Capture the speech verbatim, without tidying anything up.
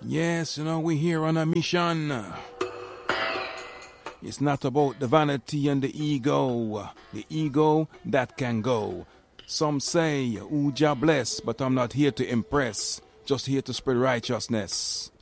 Yes, you know, we're here on a mission. It's not about the vanity and the ego. The ego, that can go. Some say, Ooh, Jah bless, but I'm not here to impress. Just here to spread righteousness.